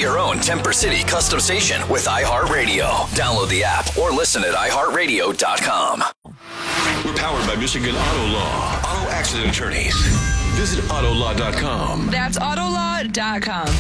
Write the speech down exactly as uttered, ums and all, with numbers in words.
your own Temper City custom station with iHeartRadio. Download the app or listen at i heart radio dot com. We're powered by Michigan Auto Law. Auto accident attorneys. Visit auto law dot com. That's auto law dot com.